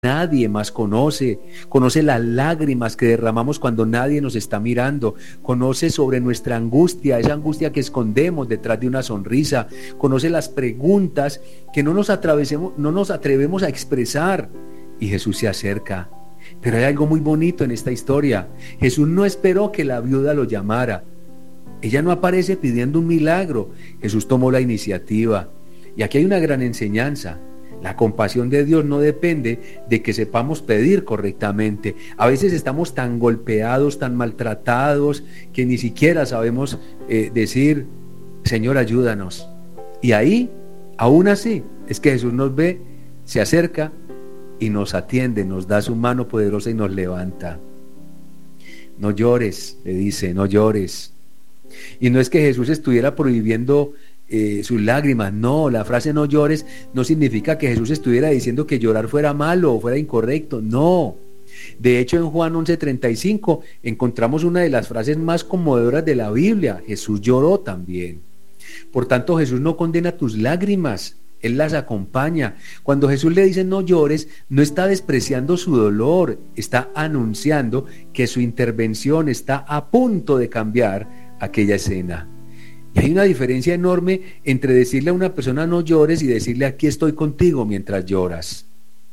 nadie más conoce, conoce las lágrimas que derramamos cuando nadie nos está mirando, conoce sobre nuestra angustia, esa angustia que escondemos detrás de una sonrisa, conoce las preguntas que no nos atrevemos a expresar, y Jesús se acerca. Pero hay algo muy bonito en esta historia. Jesús no esperó que la viuda lo llamara. Ella no aparece pidiendo un milagro. Jesús tomó la iniciativa. Y aquí hay una gran enseñanza. La compasión de Dios no depende de que sepamos pedir correctamente. A veces estamos tan golpeados, tan maltratados, que ni siquiera sabemos decir, Señor, ayúdanos. Y ahí, aún así, es que Jesús nos ve, se acerca y nos atiende, nos da su mano poderosa y nos levanta. No llores, le dice, no llores. Y no es que Jesús estuviera prohibiendo sus lágrimas, no, la frase no llores no significa que Jesús estuviera diciendo que llorar fuera malo o fuera incorrecto, no. De hecho, en Juan 11:35 encontramos una de las frases más conmovedoras de la Biblia. Jesús lloró también. Por tanto, Jesús no condena tus lágrimas, Él las acompaña. Cuando Jesús le dice no llores, no está despreciando su dolor, está anunciando que su intervención está a punto de cambiar aquella escena. Y hay una diferencia enorme entre decirle a una persona no llores y decirle aquí estoy contigo mientras lloras.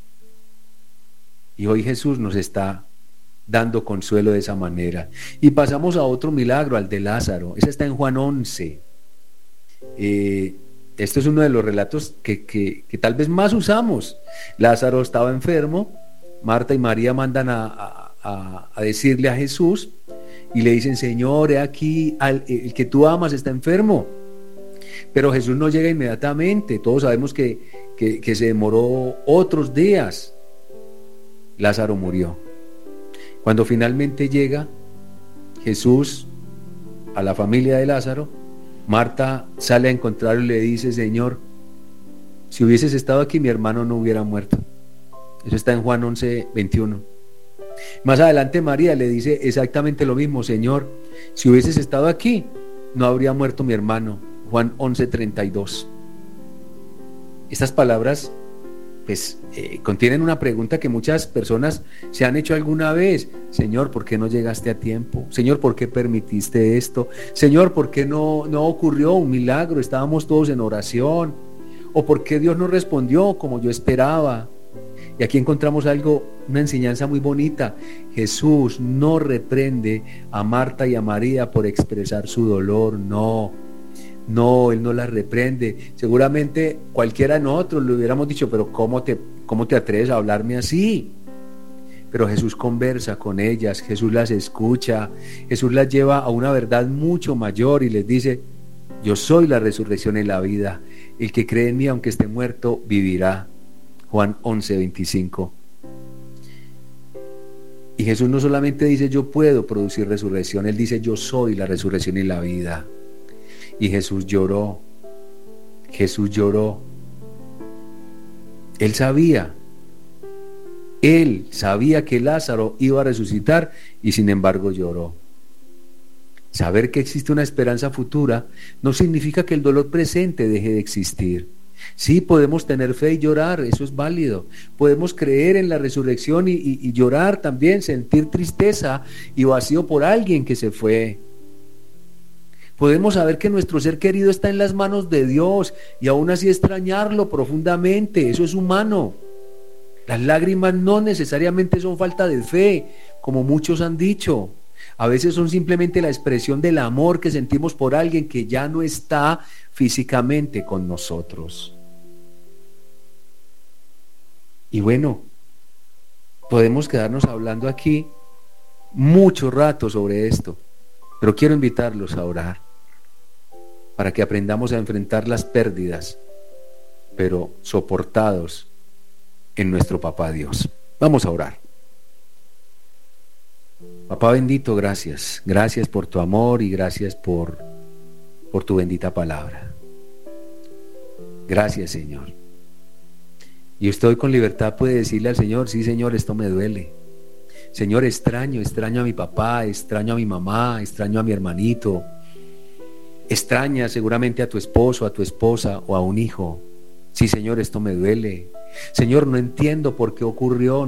Y hoy Jesús nos está dando consuelo de esa manera. Y pasamos a otro milagro, al de Lázaro. Ese está en Juan 11. Esto es uno de los relatos que tal vez más usamos. Lázaro estaba enfermo, Marta y María mandan a decirle a Jesús y le dicen, Señor, he aquí, el que tú amas está enfermo. Pero Jesús no llega inmediatamente, todos sabemos que se demoró otros días. Lázaro murió. Cuando finalmente llega Jesús a la familia de Lázaro, Marta sale a encontrarlo y le dice, Señor, si hubieses estado aquí mi hermano no hubiera muerto. Eso está en Juan 11:21. Más adelante María le dice exactamente lo mismo, Señor, si hubieses estado aquí no habría muerto mi hermano. Juan 11:32. Estas palabras contienen una pregunta que muchas personas se han hecho alguna vez. Señor, ¿por qué no llegaste a tiempo? Señor, ¿por qué permitiste esto? Señor, ¿por qué no ocurrió un milagro? Estábamos todos en oración. ¿O por qué Dios no respondió como yo esperaba? Y aquí encontramos una enseñanza muy bonita. Jesús no reprende a Marta y a María por expresar su dolor, no, Él no las reprende. Seguramente cualquiera de nosotros le hubiéramos dicho, pero ¿cómo te atreves a hablarme así? Pero Jesús conversa con ellas, Jesús las escucha, Jesús las lleva a una verdad mucho mayor y les dice, yo soy la resurrección y la vida, el que cree en mí aunque esté muerto vivirá. Juan 11:25. Y Jesús no solamente dice yo puedo producir resurrección, Él dice yo soy la resurrección y la vida. Y Jesús lloró. Él sabía que Lázaro iba a resucitar y sin embargo lloró. Saber que existe una esperanza futura no significa que el dolor presente deje de existir. Sí, podemos tener fe y llorar, eso es válido. Podemos creer en la resurrección y llorar también, sentir tristeza y vacío por alguien que se fue. Podemos saber que nuestro ser querido está en las manos de Dios y aún así extrañarlo profundamente, eso es humano. Las lágrimas no necesariamente son falta de fe, como muchos han dicho. A veces son simplemente la expresión del amor que sentimos por alguien que ya no está físicamente con nosotros. Y bueno, podemos quedarnos hablando aquí mucho rato sobre esto, pero quiero invitarlos a orar para que aprendamos a enfrentar las pérdidas, pero soportados en nuestro Papá Dios. Vamos a orar. Papá bendito, gracias por tu amor y gracias por tu bendita palabra. Gracias, Señor. Y usted hoy con libertad puede decirle al Señor, sí, Señor, esto me duele. Señor, extraño a mi papá, extraño a mi mamá, extraño a mi hermanito. Extraña seguramente a tu esposo, a tu esposa o a un hijo. Sí, Señor, esto me duele. Señor, no entiendo por qué ocurrió.